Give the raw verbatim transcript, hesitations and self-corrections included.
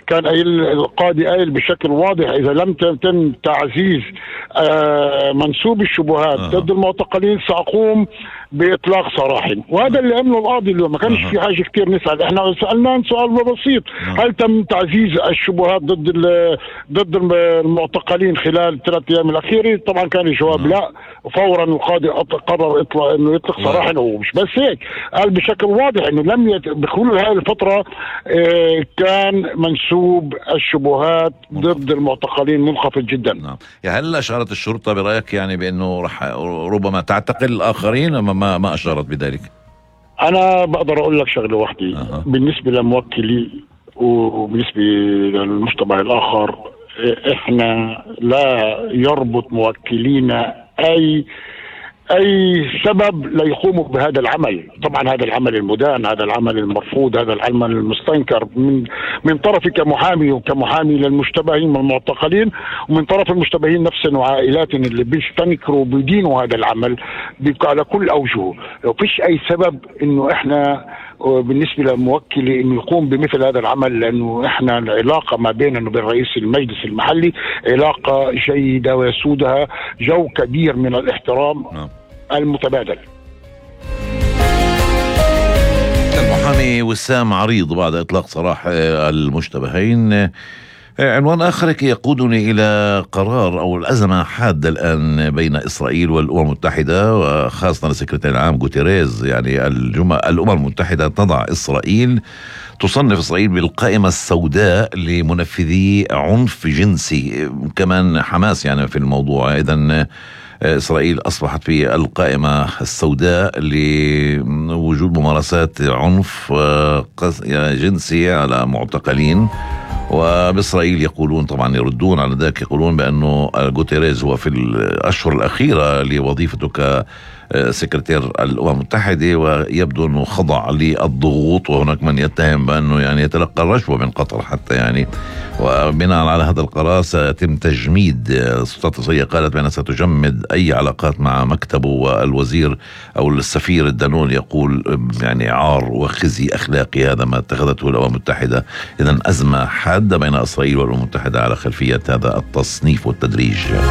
كان قايل القاضي قايل بشكل واضح إذا لم يتم تعزيز آه منسوب الشبهات أه. ضد المعتقلين سأقوم بإطلاق سراحهم. وهذا اللي عمله القاضي اليوم. ما كانش أه. في حاجة كتير نسأل، احنا سألناه سؤال بسيط: أه. هل تم تعزيز الشبهات ضد ضد المعتقلين خلال ثلاث أيام الأخيرة؟ طبعا كان الجواب أه. لا. فورا القاضي قرر إطلاق انه يطلق سراحا. ومش بس هيك، قال بشكل واضح انه لم يت... بخلال هذه الفتره آه كان منسوب الشبهات ضد المعتقلين منخفض جدا. نعم. يعني هل اشارت الشرطه برايك يعني بانه رح ربما تعتقل الاخرين؟ ما ما اشارت بذلك؟ انا بقدر اقول لك شغله واحده. أه. بالنسبه لموكلي وبالنسبه للمجتمع الاخر، احنا لا يربط موكلينا اي اي سبب ليقوموا بهذا العمل. طبعا هذا العمل المدان، هذا العمل المرفوض، هذا العمل المستنكر من من طرفي كمحامي وكمحامي للمشتبهين والمعتقلين، ومن طرف المشتبهين نفسهم وعائلاتهم اللي بيستنكروا وبيدينوا هذا العمل على كل اوجهه. لو فيش اي سبب انه احنا بالنسبه للموكل انه يقوم بمثل هذا العمل، لانه احنا العلاقه ما بيننا وبين رئيس المجلس المحلي علاقه جيده ويسودها جو كبير من الاحترام المتبادل. المحامي وسام عريض بعد إطلاق سراح المشتبهين. عنوان آخر يقودني إلى قرار أو الأزمة حادة الآن بين إسرائيل والأمم المتحدة، وخاصة السكرتير العام غوتيريز. يعني الأمم المتحدة تضع إسرائيل، تصنف إسرائيل بالقائمة السوداء لمنفذي عنف جنسي. كمان حماس يعني في الموضوع. إذن إسرائيل أصبحت في القائمة السوداء لوجود ممارسات عنف جنسي على معتقلين. وبإسرائيل يقولون طبعا يردون على ذلك، يقولون بأنه غوتيريز هو في الأشهر الأخيرة لوظيفته كسكرتير الأمم المتحدة، ويبدو أنه خضع للضغوط، وهناك من يتهم بأنه يعني يتلقى الرشوة من قطر حتى يعني. وبناء على هذا القرار سيتم تجميد. السلطات الإسرائيلية قالت بأنها ستجمد أي علاقات مع مكتبه، والوزير أو السفير الدانون يقول يعني عار وخزي أخلاقي هذا ما اتخذته الأمم المتحدة. إذن أزمة حادة بين إسرائيل والأمم المتحدة على خلفية هذا التصنيف والتدريج.